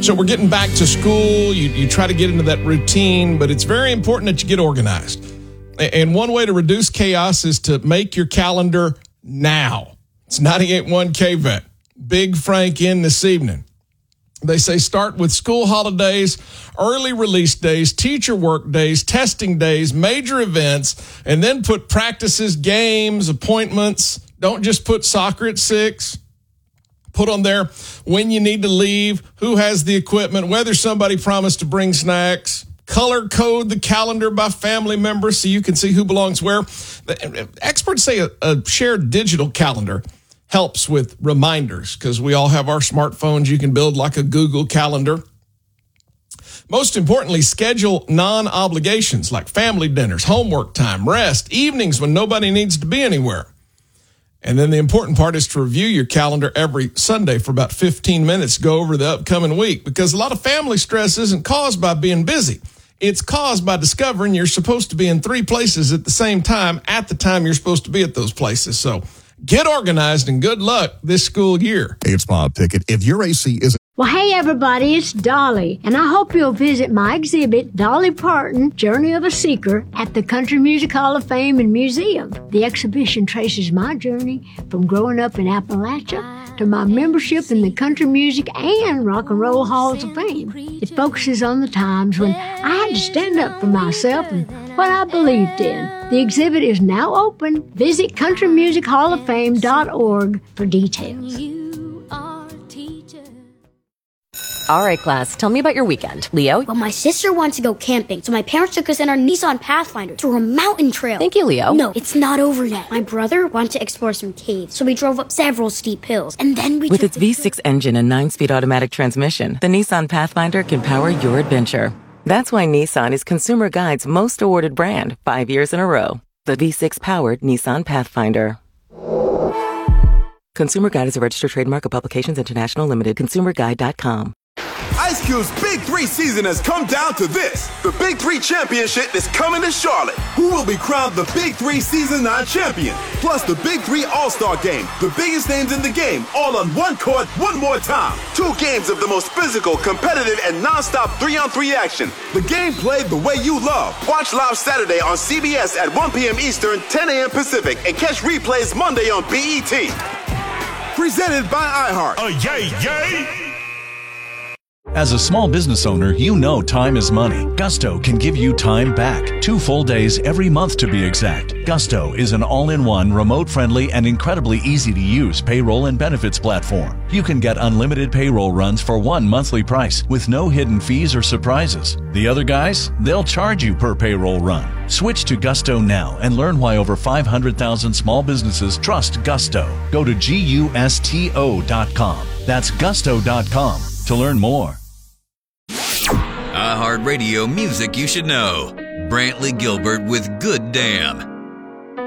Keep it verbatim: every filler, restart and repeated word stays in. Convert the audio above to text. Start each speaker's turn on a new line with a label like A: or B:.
A: So we're getting back to school. You, you try to get into that routine, but it's very important that you get organized. And one way to reduce chaos is to make your calendar now. It's ninety-eight point one K V E T. Big Frank in this evening. They say start with school holidays, early release days, teacher work days, testing days, major events, and then put practices, games, appointments. Don't just put soccer at six. Put on there when you need to leave, who has the equipment, whether somebody promised to bring snacks. Color code the calendar by family members so you can see who belongs where. Experts say a, a shared digital calendar helps with reminders because we all have our smartphones. You can build like a Google Calendar. Most importantly, schedule non-obligations like family dinners, homework time, rest, evenings when nobody needs to be anywhere. And then the important part is to review your calendar every Sunday for about fifteen minutes, go over the upcoming week, because a lot of family stress isn't caused by being busy. It's caused by discovering you're supposed to be in three places at the same time at the time you're supposed to be at those places. So get organized and good luck this school year.
B: Hey, it's Bob Pickett. If your A C isn't...
C: Well, hey, everybody, it's Dolly, and I hope you'll visit my exhibit, Dolly Parton, Journey of a Seeker, at the Country Music Hall of Fame and Museum. The exhibition traces my journey from growing up in Appalachia to my membership in the Country Music and Rock and Roll Halls of Fame. It focuses on the times when I had to stand up for myself and what I believed in. The exhibit is now open. Visit country music hall of fame dot org for details.
D: All right, class, tell me about your weekend. Leo?
E: Well, my sister wants to go camping, so my parents took us in our Nissan Pathfinder through a mountain trail.
D: Thank you, Leo.
E: No, it's not over yet. My brother wanted to explore some caves, so we drove up several steep hills, and then we
D: With
E: took
D: its V six engine and nine-speed automatic transmission, the Nissan Pathfinder can power your adventure. That's why Nissan is Consumer Guide's most awarded brand, five years in a row. The V six-powered Nissan Pathfinder. Consumer Guide is a registered trademark of Publications International Limited. consumer guide dot com.
F: Ice Cube's Big Three season has come down to this. The Big Three Championship is coming to Charlotte. Who will be crowned the Big Three Season nine champion? Plus the Big Three All-Star Game. The biggest names in the game, all on one court, one more time. Two games of the most physical, competitive, and non-stop three-on-three action. The game played the way you love. Watch live Saturday on C B S at one p.m. Eastern, ten a.m. Pacific, and catch replays Monday on B E T. Presented by iHeart.
G: Oh, yay, yay!
H: As a small business owner, you know time is money. Gusto can give you time back. Two full days every month to be exact. Gusto is an all-in-one, remote-friendly, and incredibly easy-to-use payroll and benefits platform. You can get unlimited payroll runs for one monthly price with no hidden fees or surprises. The other guys, they'll charge you per payroll run. Switch to Gusto now and learn why over five hundred thousand small businesses trust Gusto. Go to gusto dot com. That's gusto dot com to learn more.
I: iHeartRadio music you should know. Brantley Gilbert with Good Damn.